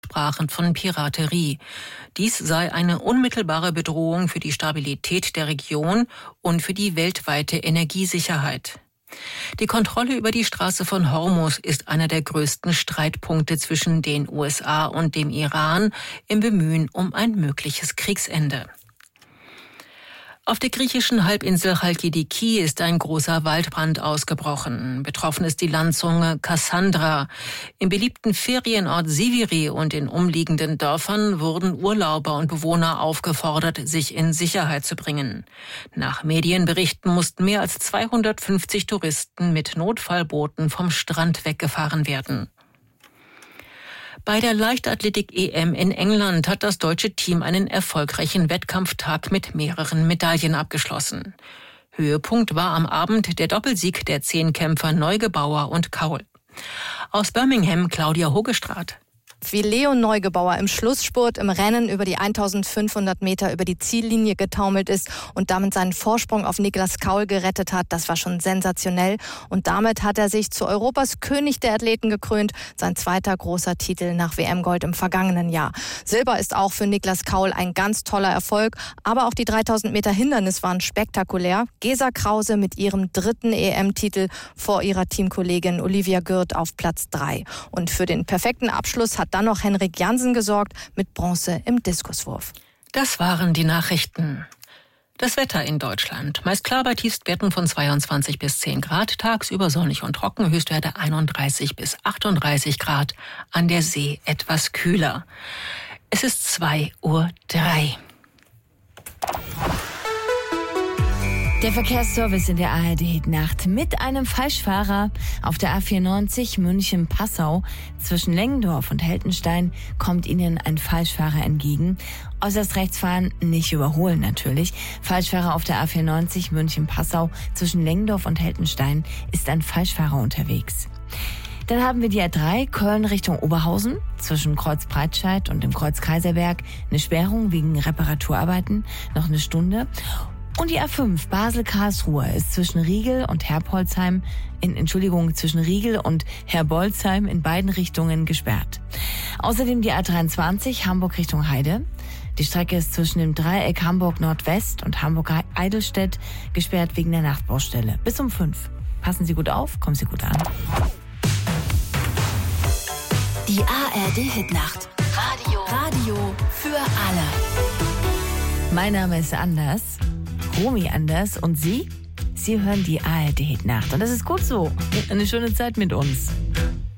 sprachen von Piraterie. Dies sei eine unmittelbare Bedrohung für die Stabilität der Region und für die weltweite Energiesicherheit. Die Kontrolle über die Straße von Hormuz ist einer der größten Streitpunkte zwischen den USA und dem Iran im Bemühen um ein mögliches Kriegsende. Auf der griechischen Halbinsel Chalkidiki ist ein großer Waldbrand ausgebrochen. Betroffen ist die Landzunge Kassandra. Im beliebten Ferienort Siviri und in umliegenden Dörfern wurden Urlauber und Bewohner aufgefordert, sich in Sicherheit zu bringen. Nach Medienberichten mussten mehr als 250 Touristen mit Notfallbooten vom Strand weggefahren werden. Bei der Leichtathletik-EM in England hat das deutsche Team einen erfolgreichen Wettkampftag mit mehreren Medaillen abgeschlossen. Höhepunkt war am Abend der Doppelsieg der Zehnkämpfer Neugebauer und Kaul. Aus Birmingham Claudia Hogestraat. Wie Leon Neugebauer im Schlussspurt im Rennen über die 1500 Meter über die Ziellinie getaumelt ist und damit seinen Vorsprung auf Niklas Kaul gerettet hat, das war schon sensationell. Und damit hat er sich zu Europas König der Athleten gekrönt, sein zweiter großer Titel nach WM-Gold im vergangenen Jahr. Silber ist auch für Niklas Kaul ein ganz toller Erfolg, aber auch die 3000 Meter Hindernis waren spektakulär. Gesa Krause mit ihrem 3. EM-Titel vor ihrer Teamkollegin Olivia Gürt auf Platz 3. Und für den perfekten Abschluss hat dann noch Henrik Jansen gesorgt mit Bronze im Diskuswurf. Das waren die Nachrichten. Das Wetter in Deutschland. Meist klar bei Tiefstwerten von 22 bis 10 Grad. Tagsüber sonnig und trocken. Höchstwerte 31 bis 38 Grad. An der See etwas kühler. Es ist 2:03 Uhr. Der Verkehrsservice in der ARD-Nacht mit einem Falschfahrer auf der A94 München-Passau. Zwischen Lengendorf und Heltenstein kommt Ihnen ein Falschfahrer entgegen. Äußerst rechts fahren, nicht überholen natürlich. Falschfahrer auf der A94 München-Passau. Zwischen Lengendorf und Heltenstein ist ein Falschfahrer unterwegs. Dann haben wir die A3 Köln Richtung Oberhausen. Zwischen Kreuz Breitscheid und dem Kreuz Kaiserberg eine Sperrung wegen Reparaturarbeiten. Noch eine Stunde. Und die A5 Basel-Karlsruhe ist zwischen Riegel und Herbolzheim zwischen Riegel und Herbolzheim in beiden Richtungen gesperrt. Außerdem die A23 Hamburg Richtung Heide. Die Strecke ist zwischen dem Dreieck Hamburg Nordwest und Hamburg-Eidelstedt gesperrt wegen der Nachtbaustelle. Bis um 5. Passen Sie gut auf, kommen Sie gut an. Die ARD-Hitnacht. Radio für alle. Mein Name ist Anders. Romy Anders und Sie hören die ARD-Hitnacht. Und das ist gut so. Eine schöne Zeit mit uns.